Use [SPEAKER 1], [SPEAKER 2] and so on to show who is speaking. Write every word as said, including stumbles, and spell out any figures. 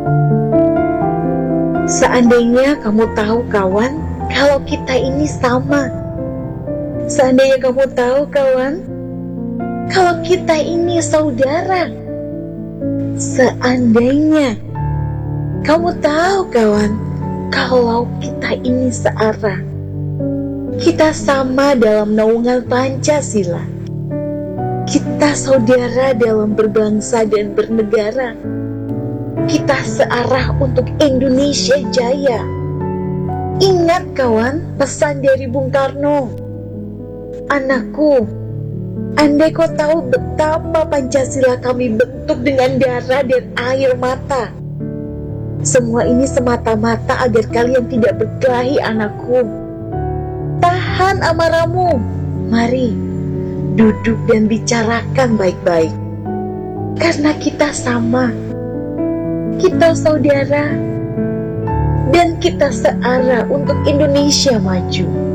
[SPEAKER 1] Seandainya kamu tahu kawan, kalau kita ini sama. Seandainya kamu tahu kawan, kalau kita ini saudara. Seandainya kamu tahu kawan, kalau kita ini searah. Kita sama dalam naungan Pancasila. Kita saudara dalam berbangsa dan bernegara. Kita searah untuk Indonesia Jaya. Ingat kawan, pesan dari Bung Karno. Anakku, andai kau tahu betapa Pancasila kami bentuk dengan darah dan air mata. Semua ini semata-mata agar kalian tidak berkelahi, anakku. Tahan amarahmu. Mari, duduk dan bicarakan baik-baik. Karena kita sama. Kita saudara. Dan kita searah untuk Indonesia maju.